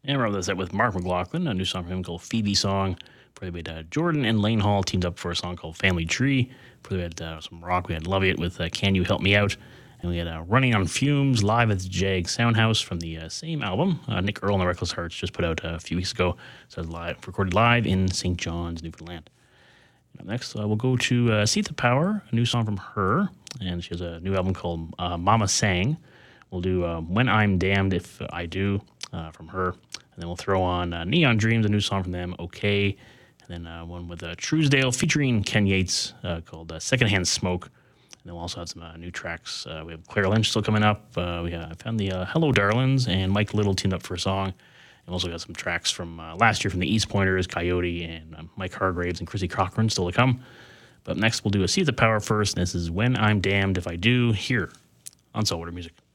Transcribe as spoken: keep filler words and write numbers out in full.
And we wrote this out with Mark McLaughlin, a new song from him called Phoebe Song. Before we had uh, Jordan and Lane Hall teamed up for a song called Family Tree. Before we had uh, some rock, we had Love It with uh, Can You Help Me Out. And we had uh, Running on Fumes live at the Jag Soundhouse from the uh, same album. Uh, Nick Earl and the Reckless Hearts just put out uh, a few weeks ago. So it was live, recorded live in Saint John's, Newfoundland. Up next, uh, we'll go to uh, See the Power, a new song from her. And she has a new album called uh, Mama Sang. We'll do uh, When I'm Damned If I Do uh, from her. And then we'll throw on uh, Neon Dreams, a new song from them, Okay. And then uh, one with uh, Truesdale featuring Ken Yates uh, called uh, Secondhand Smoke. And then we'll also have some uh, new tracks. Uh, we have Claire Lynch still coming up. Uh, we uh, found the uh, Hello Darlings and Mike Little teamed up for a song. And we also got some tracks from uh, last year from the East Pointers, Coyote, and um, Mike Hargraves and Chrissy Cochran still to come. But next we'll do a See the Power first. And this is When I'm Damned If I Do, here on Saltwater Music.